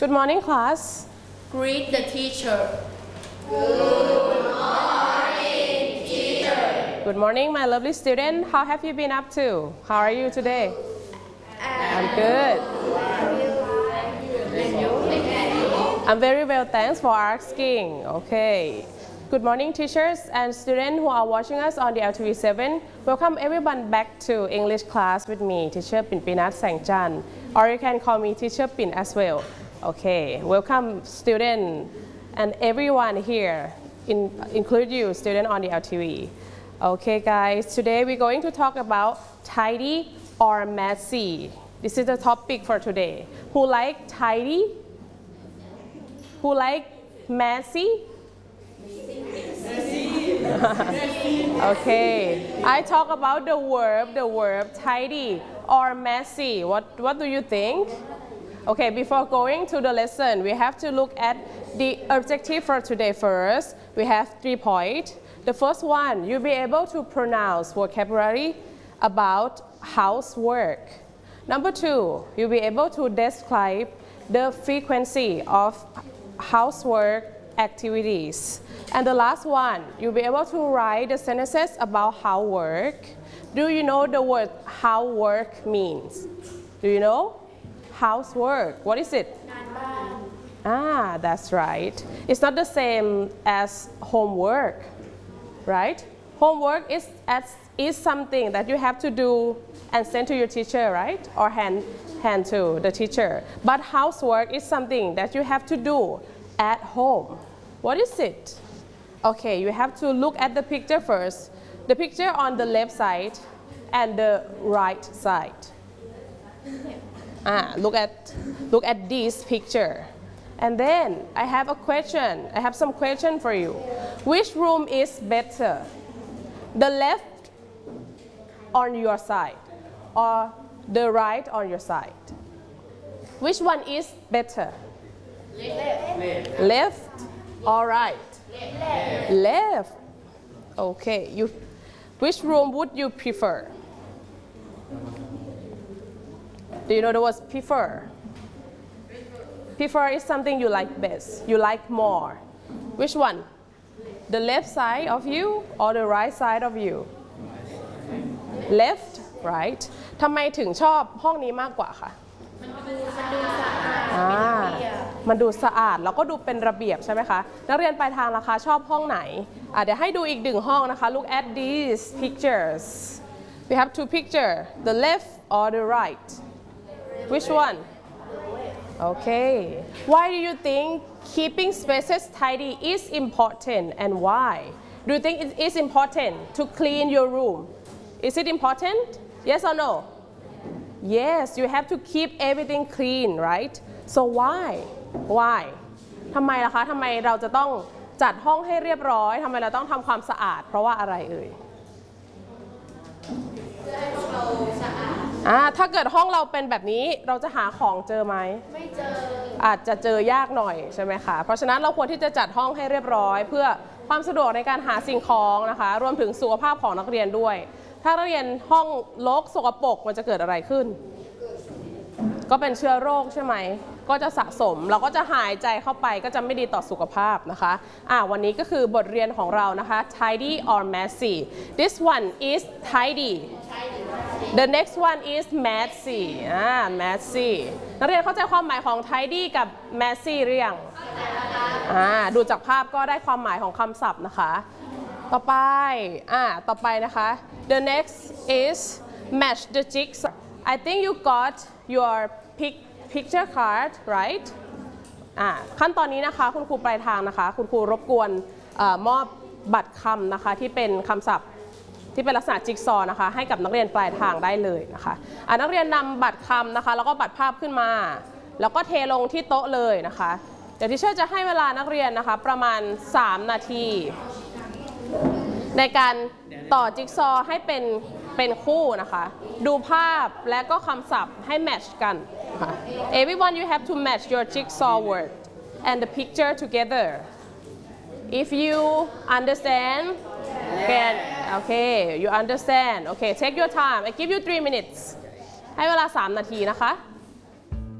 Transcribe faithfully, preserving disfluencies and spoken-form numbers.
Good morning, class. Greet the teacher. Good morning, teacher. Good morning, my lovely student. How have you been up to? How are you today? I'm good. I'm very well, thanks for asking. Okay. Good morning, teachers and students who are watching us on the L T V seven. Welcome everyone back to English class with me, Teacher Pinpinat Sangchan, or you can call me Teacher Pin as well. Okay. Welcome, student and everyone here, in, include you, student on the L T V. Okay, guys. Today we're going to talk about tidy or messy. This is the topic for today. Who like tidy? Who like messy? Okay, I talk about the verb, the verb tidy or messy. What, what do you think? Okay, before going to the lesson, we have to look at the objective for today first. We have three points. The first one, you'll be able to pronounce vocabulary about housework. Number two, you'll be able to describe the frequency of housework activities. And the last one, you'll be able to write the sentences about housework. Do you know the word housework means? Do you know? Housework, what is it? Ah, that's right. It's not the same as homework, right? Homework is, as, is something that you have to do and send to your teacher, right? Or hand, hand to the teacher. But housework is something that you have to do at home. What is it? Okay, you have to look at the picture first. The picture on the left side and the right side. Ah, look at, look at this picture. And then I have a question. I have some question for you. Which room is better? The left on your side or the right on your side? Which one is better? Left. Left or right? Left. Left. Okay. You, which room would you prefer? Do you know the word prefer? Prefer is something you like best. You like more. Which one? The left side of you or the right side of you? Left, right. ทำไมถึงชอบห้องนี้มากกว่าคะอ่ามันดูสะอาดแล้วก็ดูเป็นระเบียบใช่ไหมคะนักเรียนปลายทางล่ะคะชอบห้องไหนอ่ะเดี๋ยวให้ดูอีกหนึ่งห้องนะคะ Look at these pictures. We have two pictures, the left or the right. Which one? Okay. Why do you think keeping spaces tidy is important and why? Do you think it is important to clean your room? Is it important? Yes or no? Yes, you have to keep everything clean, right? So why? Why? ทำไมล่ะคะทำไมเราจะต้องจัดห้องให้เรียบร้อยทำไมเราต้องทำความสะอาดเพราะว่าอะไรเอ่ยอ่าถ้าเกิดห้องเราเป็นแบบนี้เราจะหาของเจอไหมไม่เจออาจจะเจอยากหน่อยใช่ไหมคะเพราะฉะนั้นเราควรที่จะจัดห้องให้เรียบร้อยเพื่อความสะดวกในการหาสิ่งของนะคะรวมถึงสุขภาพของนักเรียนด้วยถ้านักเรียนห้องรกสกปรกมันจะเกิดอะไรขึ้นก็เป็นเชื้อโรคใช่ไหมก็จะสะสมเราก็จะหายใจเข้าไปก็จะไม่ดีต่อสุขภาพนะคะอ่าวันนี้ก็คือบทเรียนของเรานะคะ tidy or messy this one is tidy the next one is messy อ่า messy นักเรียนเข้าใจความหมายของ tidy กับ messy หรือยังอ่าดูจากภาพก็ได้ความหมายของคำศัพท์นะคะต่อไปอ่าต่อไปนะคะ the next is match the jigsaw I think you got your pic picture card right อ่าขั้นตอนนี้นะคะคุณครูปลายทางนะคะคุณครูรบกวนอมอบบัตรคำนะคะที่เป็นคำศัพท์ที่เป็นลักษณะจิ๊กซอว์นะคะให้กับนักเรียนปลายทางได้เลยนะคะอ่านักเรียนนำบัตรคำนะคะแล้วก็บัตรภาพขึ้นมาแล้วก็เทลงที่โต๊ะเลยนะคะเดี๋ยวทิเชอร์จะให้เวลานักเรียนนะคะประมาณสามนาทีในการต่อจิ๊กซอว์ให้เป็นเป็นคู่นะคะดูภาพและก็คำศัพท์ให้แมทช์กัน Everyone you have to match your jigsaw word and the picture together if you understand can okay you understand okay take your time I give you three minutes ให้เวลาสามนาทีนะคะ